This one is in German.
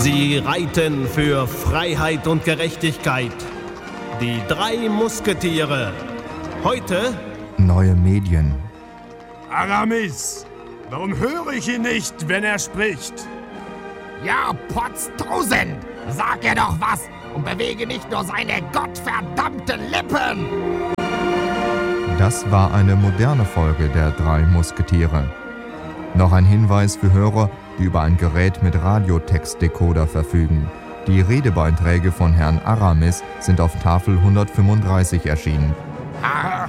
Sie reiten für Freiheit und Gerechtigkeit. Die 3 Musketiere. Heute neue Medien. Aramis, warum höre ich ihn nicht, wenn er spricht? Ja, Potztausend! Sag er doch was und bewege nicht nur seine gottverdammten Lippen! Das war eine moderne Folge der 3 Musketiere. Noch ein Hinweis für Hörer, die über ein Gerät mit Radiotextdecoder verfügen. Die Redebeiträge von Herrn Aramis sind auf Tafel 135 erschienen.